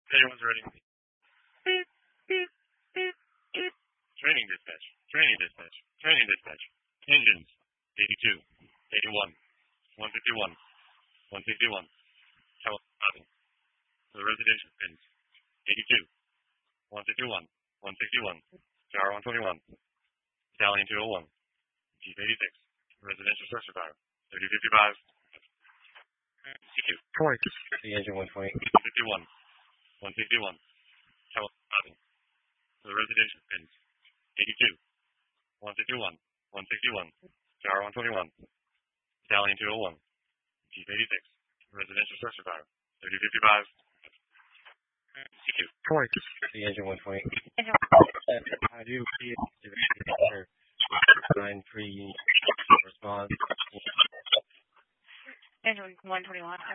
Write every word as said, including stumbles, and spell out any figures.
Anyone's ready? Beep, beep, beep, beep. Training dispatch. Training dispatch. Training dispatch. Engines. eighty-two. eighty-one. one fifty-one. one sixty-one. Telephone. The residential pins. eighty-two. one fifty-one. one sixty-one. Tower one twenty-one. Battalion two oh one. Jeep eighty-six. Residential structure fire. thirty fifty-five. C two. Correct. The engine one twenty. one fifty-one. one sixty-one. Telephone. The residential pins. eighty-two. one fifty-one. one sixty-one. Tower one twenty-one. Battalion two oh one. Jeep eighty-six. Residential structure fire. thirty fifty-five. C two. Correct. The engine one twenty. I do see it. nine three respond. Engine one twenty-one.